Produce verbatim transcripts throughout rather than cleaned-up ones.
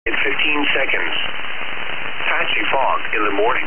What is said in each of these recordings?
in fifteen seconds. Patchy fog in the morning.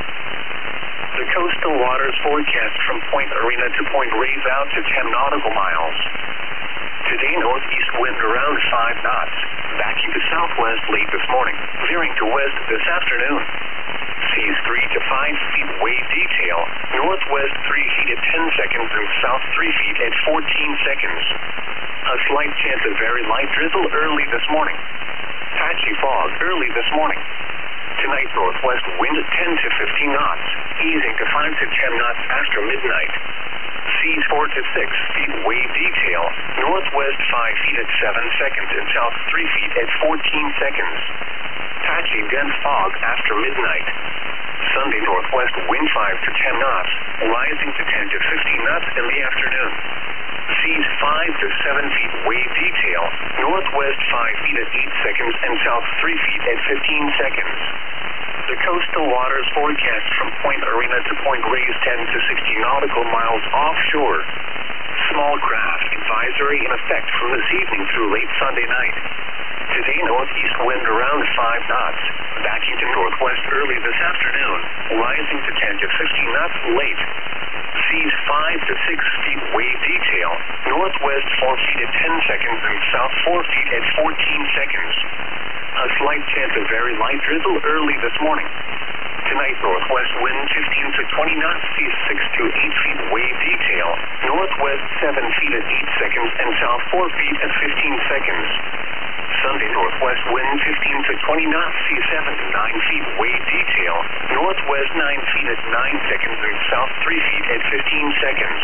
The coastal waters forecast from Point Arena to Point Reyes out to ten nautical miles. Today, northeast wind around five knots, backing to southwest late this morning, veering to west this afternoon. Seas three to five feet wave detail, northwest three feet at ten seconds and south three feet at fourteen seconds. A slight chance of very light drizzle early this morning. Patchy fog early this morning. Tonight, northwest wind at ten to fifteen knots, easing to five to ten knots after midnight. Seas four to six feet wave detail, northwest five feet at seven seconds and south three feet at fourteen seconds. Patchy dense fog after midnight. Sunday, northwest wind five to ten knots, rising to ten to fifteen knots in the afternoon. Seas five to seven feet wave detail, northwest five feet at eight seconds and south three feet at fifteen seconds. The coastal waters forecast from Point Arena to Point Reyes ten to sixty nautical miles offshore. Small craft advisory in effect from this evening through late Sunday night. Today, northeast wind around five knots, backing to northwest early this afternoon, rising to ten to fifteen knots late. Seas five to six feet wave detail, northwest four feet at ten seconds and south four feet at fourteen seconds. A slight chance of very light drizzle early this morning. Tonight, northwest wind fifteen to twenty knots, seas six to eight feet wave detail, northwest seven feet at eight seconds and south four feet at fifteen seconds. Sunday, northwest wind fifteen to twenty knots, seas seven to nine feet wave detail, northwest nine feet at nine seconds and south three feet at fifteen seconds.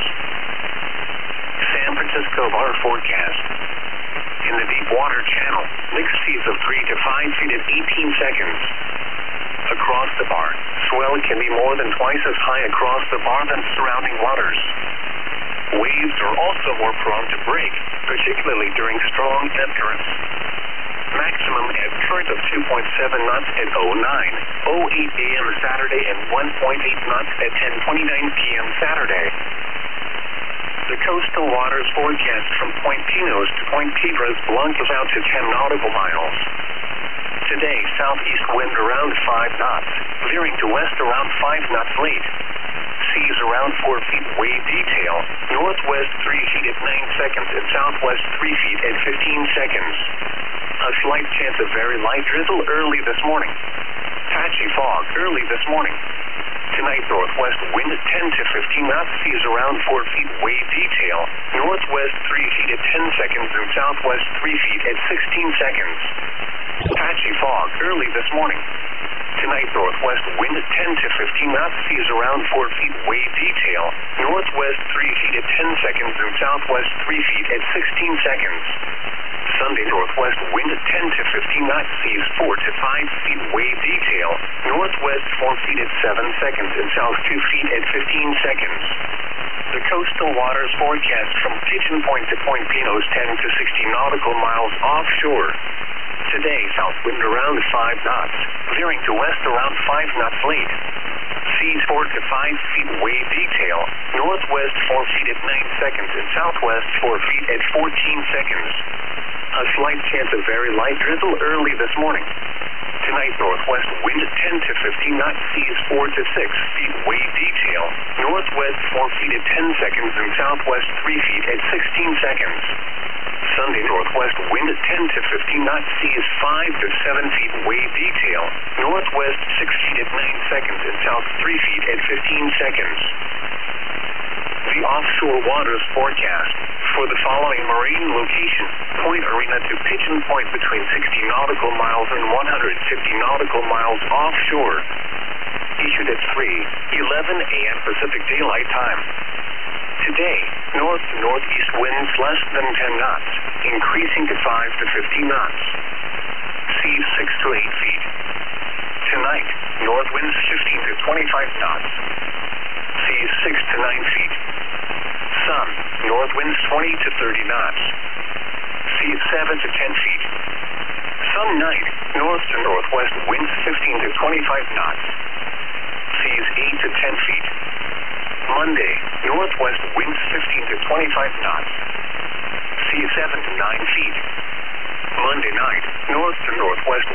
San Francisco water forecast. In the deep water channel, mixed seas of three to five feet at eighteen seconds. Across the bar, swell can be more than twice as high across the bar than surrounding waters. Waves are also more prone to break, particularly during strong ebb currents. Maximum ebb current of two point seven knots at oh nine, oh eight a m Saturday and one point eight knots at ten twenty-nine p m Saturday. The coastal waters forecast from Point Pinos to Point Piedras Blancas out to ten nautical miles. Today, southeast wind around five knots, veering to west around five knots late. Seas around four feet wave detail, northwest three feet at nine seconds and southwest three feet at fifteen seconds. A slight chance of very light drizzle early this morning. Patchy fog early this morning. Tonight, northwest wind at ten to fifteen knots, seas around four feet wave detail, northwest three feet at ten seconds and southwest three feet at sixteen seconds. Patchy fog early this morning. Tonight, northwest wind at ten to fifteen knots, seas around four feet wave detail, northwest three feet at ten seconds and southwest three feet at sixteen seconds. Sunday, northwest wind at ten to fifteen knots, seas four to five feet wave detail, northwest four feet at seven seconds and south two feet at fifteen seconds. The coastal waters forecast from Pigeon Point to Point Pinos ten to sixty nautical miles offshore. Today, south wind around five knots, veering to west around five knots late. Seas four to five feet wave detail, northwest four feet at nine seconds and southwest four feet at fourteen seconds. A slight chance of very light drizzle early this morning. Tonight, northwest wind at ten to fifteen knots, seas four to six feet wave detail, northwest four feet at ten seconds and southwest three feet at sixteen seconds. Sunday, northwest wind at ten to fifteen knots, seas five to seven feet wave detail, northwest six feet at nine seconds and south three feet at fifteen seconds. The offshore waters forecast for the following marine location: Point Arena to Pigeon Point between sixty nautical miles and one hundred fifty nautical miles offshore. Issued at three eleven a m Pacific Daylight Time. Today, north to northeast winds less than ten knots, increasing to five to fifteen knots. Seas six to eight feet. Tonight, north winds fifteen to twenty-five knots. Seas six to nine feet. Sun, north winds twenty to thirty knots. Seas seven to ten feet. Sun night, north to northwest winds fifteen to twenty-five knots. Seas eight to ten feet. Monday, northwest winds fifteen to twenty-five knots. Seas seven to nine feet. Monday night, north to northwest